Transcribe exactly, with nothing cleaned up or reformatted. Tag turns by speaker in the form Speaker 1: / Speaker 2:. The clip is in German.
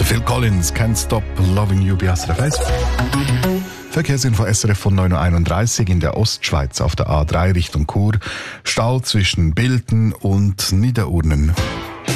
Speaker 1: Phil Collins, Can't Stop Loving You bei S R F eins. Verkehrsinfo S R F von neun Uhr einunddreißig in der Ostschweiz auf der A drei Richtung Chur. Stau zwischen Bilten und Niederurnen.